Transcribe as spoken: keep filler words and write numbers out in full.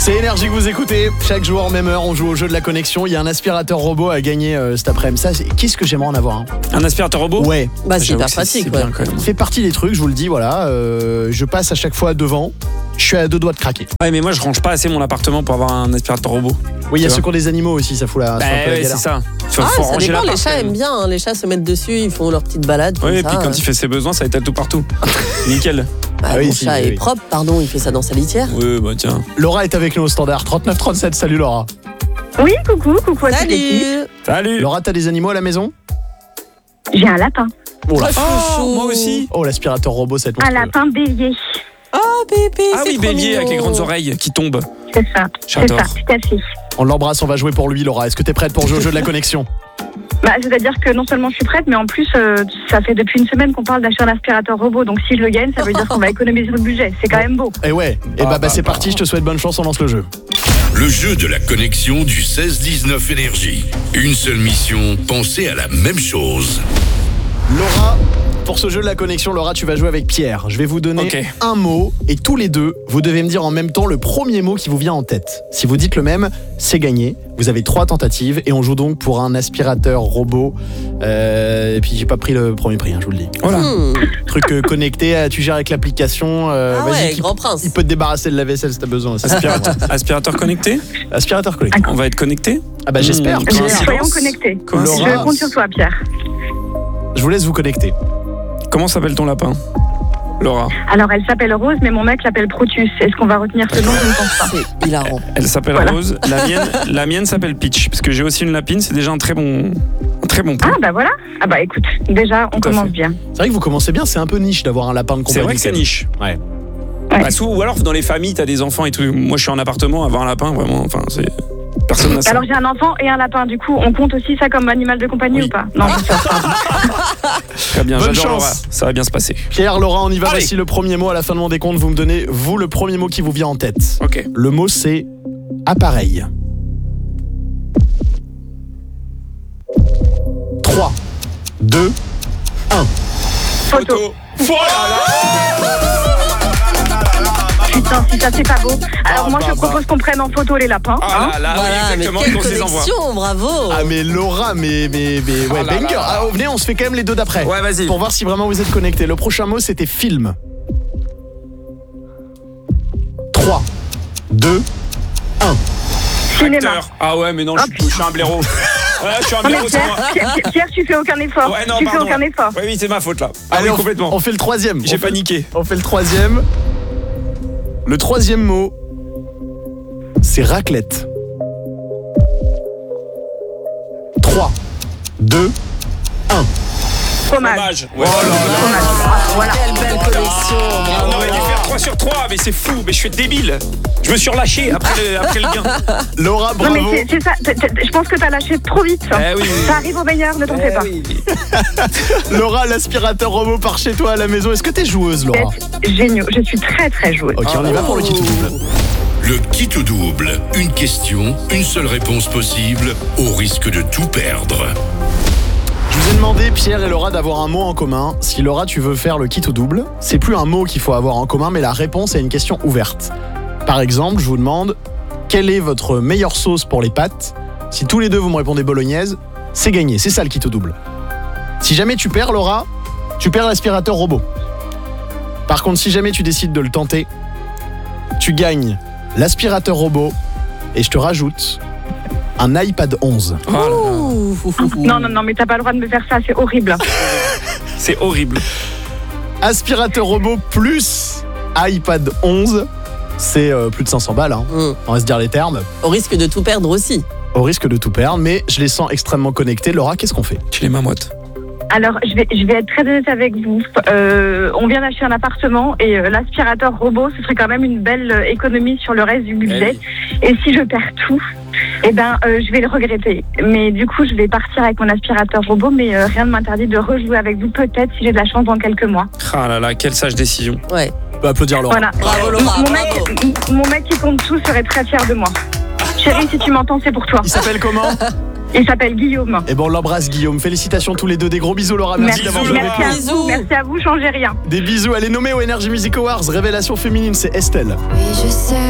C'est Énergie que vous écoutez. Chaque jour, même heure, on joue au jeu de la connexion. Il y a un aspirateur robot à gagner euh, cet après-midi. Ça, c'est... Qu'est-ce que j'aimerais en avoir hein Un aspirateur robot ? Ouais. Bah, c'est J'avoue hyper que pratique. c'est Ouais. bien quand même. Ça fait partie des trucs, je vous le dis, voilà. Euh, je passe à chaque fois devant. Je suis à deux doigts de craquer. Ouais, mais moi je range pas assez mon appartement pour avoir un aspirateur robot. Oui, il y a Tu ceux vois. qui ont des animaux aussi, ça fout la, Bah, ça fout un peu la ouais, galère. c'est ça. Faut, Ah, faut ça ranger dépend, les l'appart, chats quand aiment même. bien, hein. Les chats se mettent dessus, ils font leur petite balade comme Oui, et ça. puis quand il fait ses besoins, ça étale tout partout. Nickel. Bah, Ah oui, mon si, chat oui, est oui. propre, pardon, il fait ça dans sa litière. Oui, bah tiens. Laura est avec nous au standard trente-neuf trente-sept. Salut Laura. Oui, coucou, coucou à toute l'équipe. Salut. Salut. Laura, t'as des animaux à la maison? J'ai un lapin. Oh là. Oh, Oh, chouchou. moi aussi. Oh, l'aspirateur robot, cette Un lapin bélier. Oh, bébé, Ah c'est oui, trop bélier avec les mignon. grandes oreilles qui tombent. C'est ça. C'est J'adore. ça, tout à fait. On l'embrasse, on va jouer pour lui, Laura. Est-ce que t'es prête pour jouer au jeu de la connexion? Bah, c'est-à-dire que non seulement je suis prête, mais en plus, euh, ça fait depuis une semaine qu'on parle d'acheter un aspirateur robot. Donc si je le gagne, ça veut dire qu'on va économiser le budget. C'est quand même beau. Eh ouais. Et Ah, bah, bah, bah, c'est bah. parti, je te souhaite bonne chance, on lance le jeu. Le jeu de la connexion du seize dix-neuf Énergie. Une seule mission, penser à la même chose. Laura, pour ce jeu de la connexion, Laura, tu vas jouer avec Pierre. Je vais vous donner Ok. un mot et tous les deux, vous devez me dire en même temps le premier mot qui vous vient en tête. Si vous dites le même, c'est gagné. Vous avez trois tentatives et on joue donc pour un aspirateur robot. Euh, et puis j'ai pas pris le premier prix, hein, je vous le dis. Voilà. Hmm. Truc euh, connecté, euh, tu gères avec l'application. euh, Ah vas-y, ouais, il- grand prince. Il peut te débarrasser de la vaisselle si t'as besoin. Ça, c'est Aspirateur, aspirateur connecté. Aspirateur connecté. On va être connecté. Ah bah j'espère. Mmh. Euh, Coïncidence. Soyons connectés. Coïncidence. Je compte sur toi, Pierre. Je vous laisse vous connecter. Comment s'appelle ton lapin, Laura? Alors, elle s'appelle Rose, mais mon mec l'appelle Protus. Est-ce qu'on va retenir ce nom? Je ne pense pas. C'est hilarant. Elle s'appelle Voilà. Rose. La mienne, la mienne s'appelle Peach, parce que j'ai aussi une lapine. C'est déjà un très bon, un très bon point. Ah, bah voilà. Ah, bah écoute, déjà, on Tout à commence fait. bien. C'est vrai que vous commencez bien, c'est un peu niche d'avoir un lapin de compagnie. C'est vrai que c'est niche. Ouais. Ouais. Bah, sous- ou alors dans les familles, t'as des enfants et tout. Moi, je suis en appartement, avoir un lapin, vraiment. Enfin, c'est personne n'a ça. Alors, j'ai un enfant et un lapin. Du coup, on compte aussi ça comme animal de compagnie Oui. ou pas? Non, c'est ça. Très bien. Bonne J'adore chance. Laura. Ça va bien se passer. Pierre, Laura, on y va. Allez. Voici le premier mot. À la fin de mon décompte, vous me donnez, vous, le premier mot qui vous vient en tête. Ok. Le mot, c'est appareil. trois, deux, un. Photo. Voilà. Putain, si ça, c'est pas beau. Alors, Ah, moi, bah, je bah. propose qu'on prenne en photo les lapins. Ah hein. là là, Voilà, oui, mais exactement. quelle Et qu'on se les envoie. connexion, bravo. Ah, mais Laura, mais, mais, mais, ouais, Oh là banger. là là. Ah, oh, venez, on se fait quand même les deux d'après. Ouais, vas-y. Pour voir si vraiment vous êtes connectés. Le prochain mot, c'était film. trois, deux, un. Cinéma. Acteur. Ah ouais, mais non, je, Oh, suis- je suis un blaireau. Ouais, je suis un Non, mais blaireau, c'est Pierre, moi. Pierre, Pierre, Pierre, tu fais aucun effort. Ouais, non, tu fais pardon. aucun effort. Ouais, oui, c'est ma faute là. Ah Allez, oui, on, complètement. on fait le troisième. J'ai On fait- paniqué. On fait le troisième. Le troisième mot, c'est raclette. trois, deux, un. Fromage. Fromage. Ouais. Fromage. Ah, voilà. Quelle belle connexion. Ah, on aurait dû faire trois sur trois, mais c'est fou, mais je suis débile. Je me suis relâché après le, après le gain. Laura, Non, mais bravo. c'est c'est ça. T- t- Je pense que t'as lâché trop vite. Eh oui. Ça arrive au meilleur, ne t'en fais Eh pas. oui. Laura, l'aspirateur robot par chez toi à la maison. Est-ce que t'es joueuse, Laura? Vous êtes géniaux. Je suis très très joueuse. Ok, on y va pour le kit ou double. Le kit ou double. Une question, une seule réponse possible, au risque de tout perdre. Je vous ai demandé, Pierre et Laura, d'avoir un mot en commun. Si Laura, tu veux faire le kit ou double, c'est plus un mot qu'il faut avoir en commun, mais la réponse est une question ouverte. Par exemple, je vous demande, quelle est votre meilleure sauce pour les pâtes? Si tous les deux vous me répondez bolognaise, c'est gagné. C'est ça le kit ou double. Si jamais tu perds, Laura, tu perds l'aspirateur robot. Par contre, si jamais tu décides de le tenter, tu gagnes l'aspirateur robot et je te rajoute un iPad onze. Oh là là. Ouh, fou, fou, fou. Non, non, non, mais t'as pas le droit de me faire ça, c'est horrible. C'est horrible. Aspirateur robot plus iPad onze, c'est euh, plus de cinq cents balles, hein. Hmm. On va se dire les termes, Au risque de tout perdre aussi. au risque de tout perdre, mais je les sens extrêmement connectés. Laura, qu'est-ce qu'on fait? Tu les mains moites. Alors, je vais, je vais être très honnête avec vous. Euh, on vient d'acheter un appartement et euh, l'aspirateur robot, ce serait quand même une belle euh, économie sur le reste du budget. Et si je perds tout, eh ben, euh, je vais le regretter. Mais du coup, je vais partir avec mon aspirateur robot, mais euh, rien ne m'interdit de rejouer avec vous peut-être si j'ai de la chance dans quelques mois. Ah là là, quelle sage décision. Ouais. On peut applaudir Laura. Voilà. Bravo, Laura, Mon bravo. mec, m- mon mec qui compte tout serait très fier de moi. Chérie, si tu m'entends, c'est pour toi. Il s'appelle comment? Il s'appelle Guillaume. Eh ben on l'embrasse, Guillaume. Félicitations tous les deux. Des gros bisous, Laura. Merci, Merci, d'avoir Bisous, joué Laura. avec nous. merci à vous. Bisous. Merci à vous, changez rien. Des bisous. Elle est nommée au Energy Music Awards. Révélation féminine, c'est Estelle. Oui, je sais.